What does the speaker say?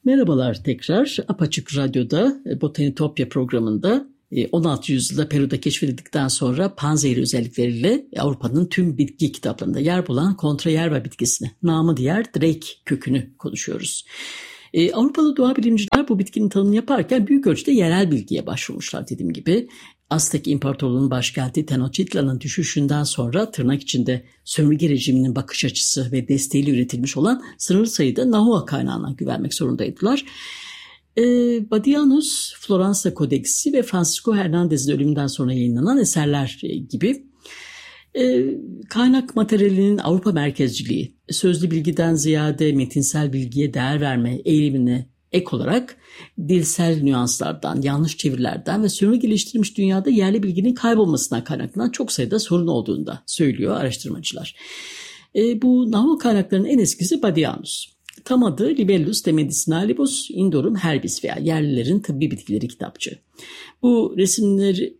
Merhabalar tekrar. Apaçık Radyo'da Botanitopya programında 16. yüzyılda Peru'da keşfedildikten sonra panzehirli özellikleriyle Avrupa'nın tüm bitki kitaplarında yer bulan Contrajerba bitkisini, namı diğer Drake kökünü konuşuyoruz. Avrupalı doğa bilimciler bu bitkinin tanımını yaparken büyük ölçüde yerel bilgiye başvurmuşlar dediğim gibi. Aztek İmparatorluğu'nun başkenti Tenochtitlan'ın düşüşünden sonra tırnak içinde sömürge rejiminin bakış açısı ve desteğiyle üretilmiş olan sınırlı sayıda Nahua kaynağına güvenmek zorundaydılar. Badianus, Floransa Kodeksi ve Francisco Hernandez'in ölümünden sonra yayınlanan eserler gibi kaynak materyalinin Avrupa merkezciliği, sözlü bilgiden ziyade metinsel bilgiye değer verme eğilimine ek olarak dilsel nüanslardan, yanlış çevirilerden ve sömürü geliştirilmiş dünyada yerli bilginin kaybolmasından kaynaklanan çok sayıda sorun olduğunu da söylüyor araştırmacılar. Bu Nahua kaynaklarının en eskisi Badianus. Tam adı Libellus de Medicinalibus Indorum Herbis veya Yerlilerin Tıbbi Bitkileri kitapçı. Bu resimleri